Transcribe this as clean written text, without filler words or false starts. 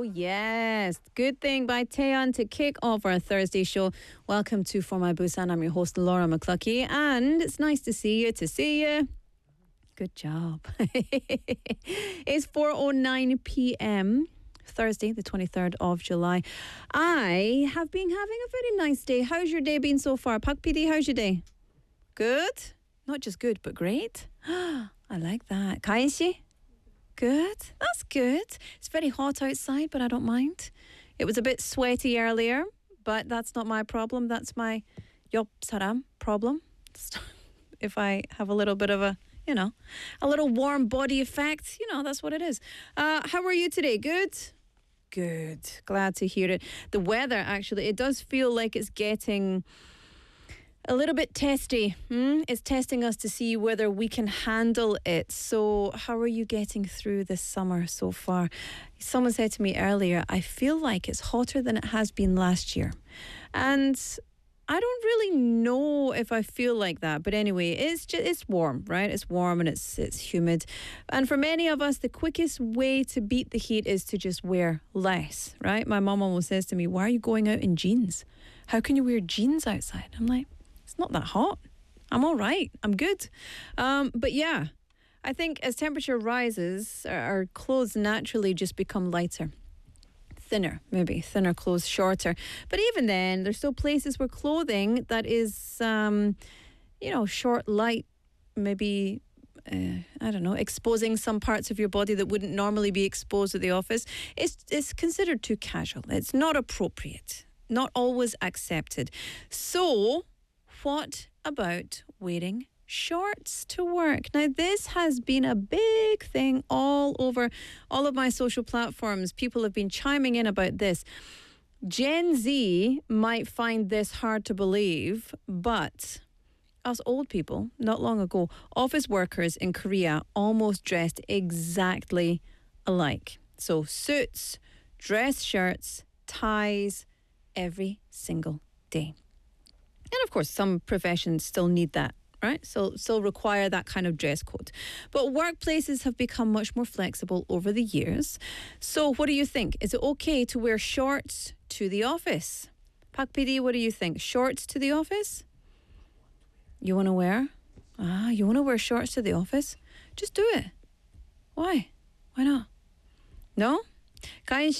Oh, yes. Good Thing by Taeyeon to kick off our Thursday show. Welcome to For My Busan. I'm your host, Laura McCluckey, and it's nice to see you. Good job. It's 4:09 p.m. Thursday, the 23rd of July. I have been having a very nice day. How's your day been so far? Pak PD, how's your day? Good? Not just good, but great? I like that. Kain-shi? Good. That's good. It's very hot outside, but I don't mind. It was a bit sweaty earlier, but that's not my problem. That's my 옆 사람 problem. If I have a little bit of a little warm body effect, that's what it is. How are you today? Good? Good. Glad to hear it. The weather, actually, it does feel like it's getting a little bit testy. It's testing us to see whether we can handle it. So how are you getting through this summer so far? Someone said to me earlier, I feel like it's hotter than it has been last year. And I don't really know if I feel like that. But anyway, it's warm, right? It's warm and it's humid. And for many of us, the quickest way to beat the heat is to just wear less, right? My mom almost says to me, why are you going out in jeans? How can you wear jeans outside? I'm like, it's not that hot. I'm all right. I'm good. But yeah, I think as temperature rises, our clothes naturally just become lighter. Thinner clothes, shorter. But even then, there's still places where clothing that is, short, light, maybe, exposing some parts of your body that wouldn't normally be exposed at the office, it's considered too casual. It's not appropriate, not always accepted. So, what about wearing shorts to work? Now, this has been a big thing all over all of my social platforms. People have been chiming in about this. Gen Z might find this hard to believe, but us old people, not long ago, office workers in Korea almost dressed exactly alike. So suits, dress shirts, ties, every single day. And of course, some professions still need that, right? So still require that kind of dress code. But workplaces have become much more flexible over the years. So what do you think? Is it okay to wear shorts to the office? Pak PD, what do you think? Shorts to the office? You want to wear? You want to wear shorts to the office? Just do it. Why? Why not? No? Kain